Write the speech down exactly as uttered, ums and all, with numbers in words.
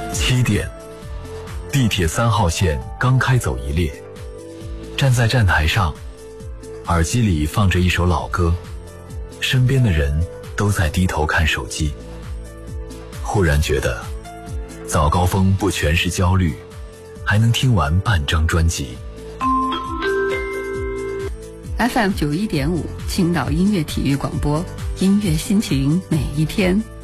七点，地铁三号线刚开走一列，站在站台上，耳机里放着一首老歌，身边的人都在低头看手机。忽然觉得早高峰不全是焦虑，还能听完半张专辑。 F M 九一点五青岛音乐体育广播，音乐心情每一天。